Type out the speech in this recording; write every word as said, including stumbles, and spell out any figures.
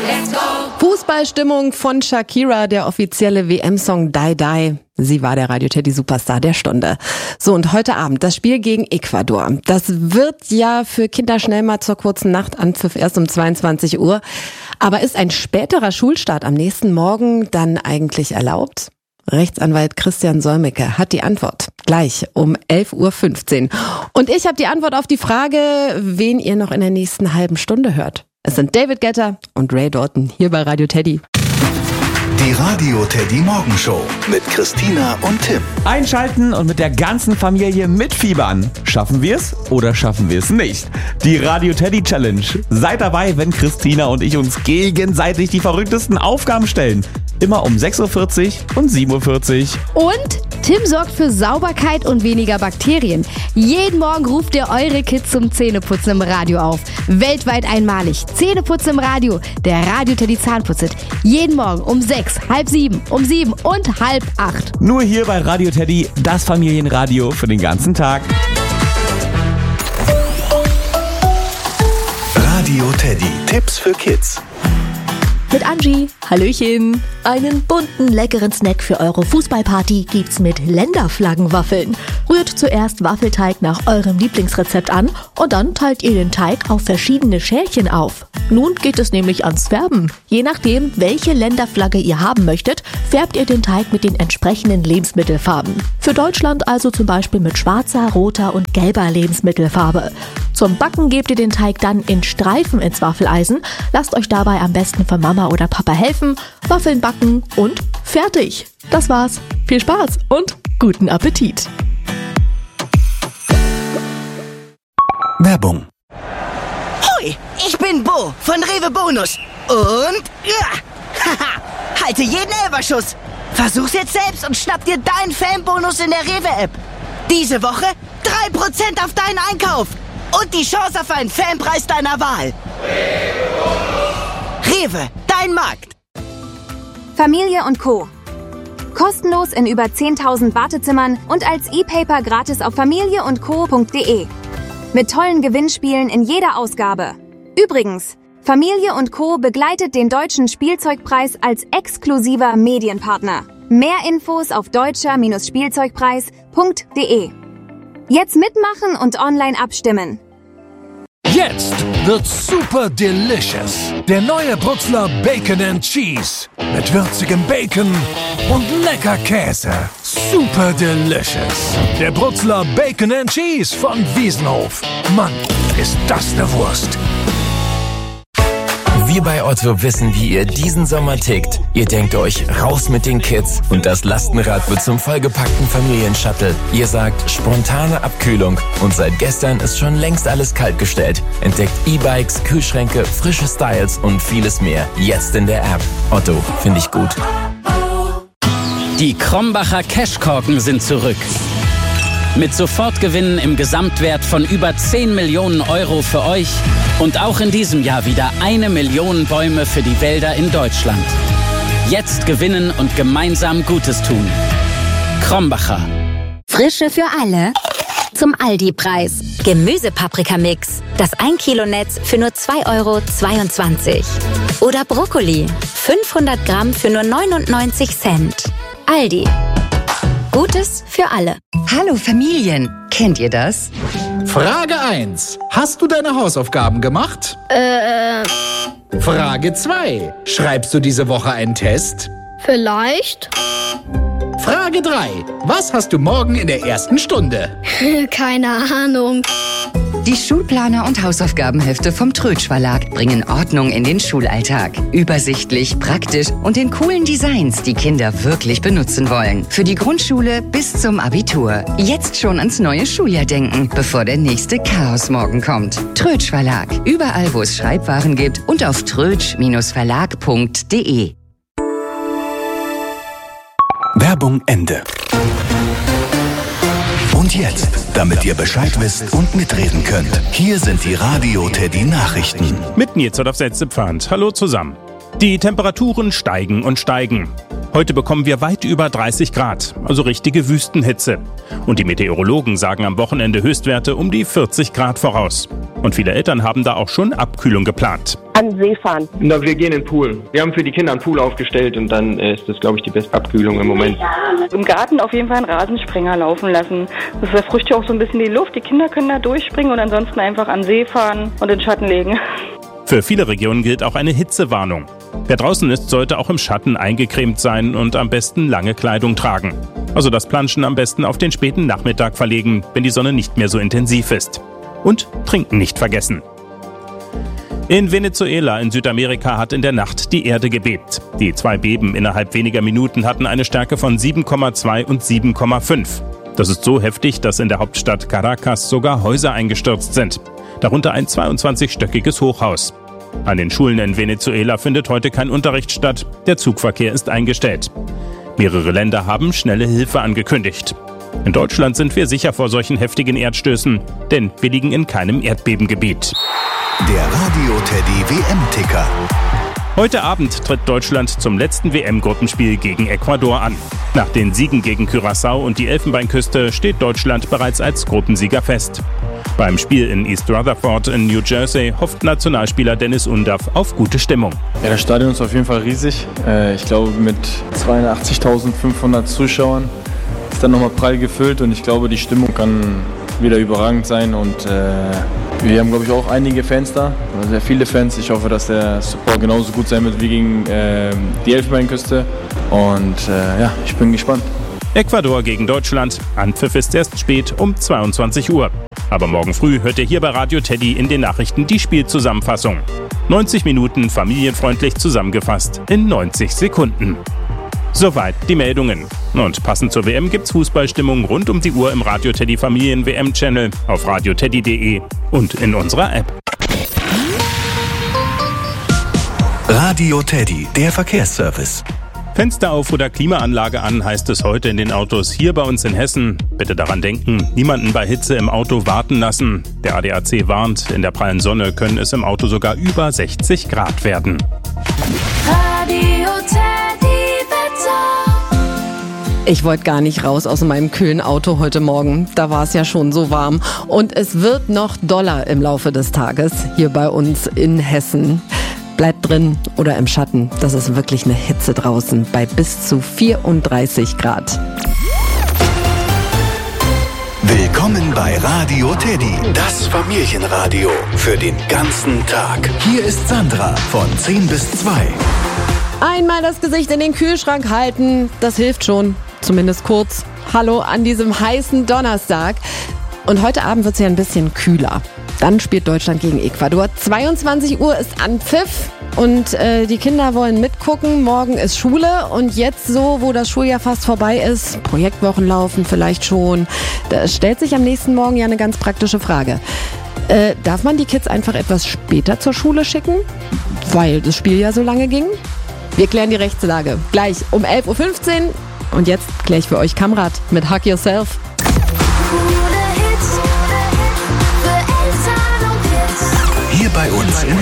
Fußballstimmung von Shakira, der offizielle W M-Song Die Die. Sie war der Radio Teddy Superstar der Stunde. So, und heute Abend das Spiel gegen Ecuador. Das wird ja für Kinder schnell mal zur kurzen Nachtanpfiff erst um zweiundzwanzig Uhr. Aber ist ein späterer Schulstart am nächsten Morgen dann eigentlich erlaubt? Rechtsanwalt Christian Solmecke hat die Antwort. Gleich um elf Uhr fünfzehn. Und ich habe die Antwort auf die Frage, wen ihr noch in der nächsten halben Stunde hört. Es sind David Guetta und Ray Dalton hier bei Radio Teddy. Die Radio Teddy Morgenshow mit Christina und Tim. Einschalten und mit der ganzen Familie mitfiebern. Schaffen wir es oder schaffen wir es nicht? Die Radio Teddy Challenge. Seid dabei, wenn Christina und ich uns gegenseitig die verrücktesten Aufgaben stellen. Immer um sechs Uhr vierzig und sieben Uhr vierzig. Und Tim sorgt für Sauberkeit und weniger Bakterien. Jeden Morgen ruft ihr eure Kids zum Zähneputzen im Radio auf. Weltweit einmalig. Zähneputzen im Radio. Der Radio Teddy Zahnputzit. Jeden Morgen um sechs, halb sieben, um sieben und halb acht. Nur hier bei Radio Teddy, das Familienradio für den ganzen Tag. Radio Teddy. Tipps für Kids. Mit Angie. Hallöchen. Einen bunten, leckeren Snack für eure Fußballparty gibt's mit Länderflaggenwaffeln. Rührt zuerst Waffelteig nach eurem Lieblingsrezept an und dann teilt ihr den Teig auf verschiedene Schälchen auf. Nun geht es nämlich ans Färben. Je nachdem, welche Länderflagge ihr haben möchtet, färbt ihr den Teig mit den entsprechenden Lebensmittelfarben. Für Deutschland also zum Beispiel mit schwarzer, roter und gelber Lebensmittelfarbe. Zum Backen gebt ihr den Teig dann in Streifen ins Waffeleisen. Lasst euch dabei am besten von Mama oder Papa helfen. Waffeln backen und fertig. Das war's. Viel Spaß und guten Appetit. Werbung. Hoi, ich bin Bo von Rewe Bonus. Und ja, haha, halte jeden Elferschuss. Versuch's jetzt selbst und schnapp dir deinen Fanbonus in der Rewe-App. Diese Woche drei Prozent auf deinen Einkauf. Und die Chance auf einen Fanpreis deiner Wahl. Rewe, dein Markt. Familie und Co. Kostenlos in über zehntausend Wartezimmern und als E-Paper gratis auf familie und co punkt de. Mit tollen Gewinnspielen in jeder Ausgabe. Übrigens, Familie und Co. begleitet den Deutschen Spielzeugpreis als exklusiver Medienpartner. Mehr Infos auf deutscher Spielzeugpreis punkt de. Jetzt mitmachen und online abstimmen. Jetzt wird's super delicious. Der neue Bruxler Bacon and Cheese. Mit würzigem Bacon und lecker Käse. Super delicious. Der Bruxler Bacon and Cheese von Wiesenhof. Mann, ist das eine Wurst. Wir bei Otto wissen, wie ihr diesen Sommer tickt. Ihr denkt euch, raus mit den Kids und das Lastenrad wird zum vollgepackten Familienshuttle. Ihr sagt, spontane Abkühlung und seit gestern ist schon längst alles kaltgestellt. Entdeckt E-Bikes, Kühlschränke, frische Styles und vieles mehr. Jetzt in der App. Otto, finde ich gut. Die Krombacher Cashkorken sind zurück. Mit Sofortgewinnen im Gesamtwert von über zehn Millionen Euro für euch und auch in diesem Jahr wieder eine Million Bäume für die Wälder in Deutschland. Jetzt gewinnen und gemeinsam Gutes tun. Krombacher. Frische für alle. Zum Aldi-Preis. Gemüsepaprikamix. Das ein Kilo Netz für nur zwei Euro zweiundzwanzig. Oder Brokkoli. fünfhundert Gramm für nur neunundneunzig Cent. Aldi. Gutes für alle. Hallo Familien, kennt ihr das? Frage eins. Hast du deine Hausaufgaben gemacht? Äh. Frage zwei. Schreibst du diese Woche einen Test? Vielleicht. Frage drei. Was hast du morgen in der ersten Stunde? Keine Ahnung. Die Schulplaner und Hausaufgabenhefte vom Trötsch Verlag bringen Ordnung in den Schulalltag. Übersichtlich, praktisch und in coolen Designs, die Kinder wirklich benutzen wollen. Für die Grundschule bis zum Abitur. Jetzt schon ans neue Schuljahr denken, bevor der nächste Chaosmorgen kommt. Trötsch Verlag. Überall, wo es Schreibwaren gibt und auf trötsch Verlag punkt de. Werbung Ende. Und jetzt, damit ihr Bescheid wisst und mitreden könnt, hier sind die Radio Teddy Nachrichten. Mit Nils auf Setze Pfand. Hallo zusammen. Die Temperaturen steigen und steigen. Heute bekommen wir weit über dreißig Grad, also richtige Wüstenhitze. Und die Meteorologen sagen am Wochenende Höchstwerte um die vierzig Grad voraus. Und viele Eltern haben da auch schon Abkühlung geplant. An See fahren. Na, wir gehen in den Pool. Wir haben für die Kinder einen Pool aufgestellt und dann ist das, glaube ich, die beste Abkühlung im Moment. Im Garten auf jeden Fall einen Rasensprenger laufen lassen. Das erfrischt ja auch so ein bisschen die Luft. Die Kinder können da durchspringen und ansonsten einfach an See fahren und in den Schatten legen. Für viele Regionen gilt auch eine Hitzewarnung. Wer draußen ist, sollte auch im Schatten eingecremt sein und am besten lange Kleidung tragen. Also das Planschen am besten auf den späten Nachmittag verlegen, wenn die Sonne nicht mehr so intensiv ist. Und trinken nicht vergessen. In Venezuela in Südamerika hat in der Nacht die Erde gebebt. Die zwei Beben innerhalb weniger Minuten hatten eine Stärke von sieben Komma zwei und sieben Komma fünf. Das ist so heftig, dass in der Hauptstadt Caracas sogar Häuser eingestürzt sind. Darunter ein zweiundzwanzigstöckiges Hochhaus. An den Schulen in Venezuela findet heute kein Unterricht statt. Der Zugverkehr ist eingestellt. Mehrere Länder haben schnelle Hilfe angekündigt. In Deutschland sind wir sicher vor solchen heftigen Erdstößen, denn wir liegen in keinem Erdbebengebiet. Der Radio Teddy W M-Ticker. Heute Abend tritt Deutschland zum letzten W M-Gruppenspiel gegen Ecuador an. Nach den Siegen gegen Curaçao und die Elfenbeinküste steht Deutschland bereits als Gruppensieger fest. Beim Spiel in East Rutherford in New Jersey hofft Nationalspieler Dennis Undaff auf gute Stimmung. Ja, das Stadion ist auf jeden Fall riesig. Ich glaube, mit zweiundachtzigtausendfünfhundert Zuschauern ist dann nochmal prall gefüllt und ich glaube, die Stimmung kann wieder überragend sein und äh, wir haben, glaube ich, auch einige Fans da, sehr viele Fans. Ich hoffe, dass der Support genauso gut sein wird wie gegen äh, die Elfenbeinküste und äh, ja, ich bin gespannt. Ecuador gegen Deutschland. Anpfiff ist erst spät um zweiundzwanzig Uhr. Aber morgen früh hört ihr hier bei Radio Teddy in den Nachrichten die Spielzusammenfassung. neunzig Minuten familienfreundlich zusammengefasst in neunzig Sekunden. Soweit die Meldungen. Und passend zur W M gibt's Fußballstimmung rund um die Uhr im Radio Teddy Familien W M-Channel, auf radioteddy punkt de und in unserer App. Radio Teddy, der Verkehrsservice. Fenster auf oder Klimaanlage an, heißt es heute in den Autos hier bei uns in Hessen. Bitte daran denken, niemanden bei Hitze im Auto warten lassen. Der A D A C warnt, in der prallen Sonne können es im Auto sogar über sechzig Grad werden. Radio Teddy Wetter. Ich wollte gar nicht raus aus meinem kühlen Auto heute Morgen. Da war es ja schon so warm. Und es wird noch doller im Laufe des Tages hier bei uns in Hessen. Bleibt drin oder im Schatten. Das ist wirklich eine Hitze draußen bei bis zu vierunddreißig Grad. Willkommen bei Radio Teddy, das Familienradio für den ganzen Tag. Hier ist Sandra von zehn bis zwei. Einmal das Gesicht in den Kühlschrank halten, das hilft schon, zumindest kurz. Hallo an diesem heißen Donnerstag. Und heute Abend wird es ja ein bisschen kühler. Dann spielt Deutschland gegen Ecuador. zweiundzwanzig Uhr ist Anpfiff und äh, die Kinder wollen mitgucken. Morgen ist Schule und jetzt so, wo das Schuljahr fast vorbei ist, Projektwochen laufen vielleicht schon, da stellt sich am nächsten Morgen ja eine ganz praktische Frage. Äh, darf man die Kids einfach etwas später zur Schule schicken, weil das Spiel ja so lange ging? Wir klären die Rechtslage gleich um elf Uhr fünfzehn und jetzt kläre ich für euch Kamrat mit Hug Yourself. Hier bei uns in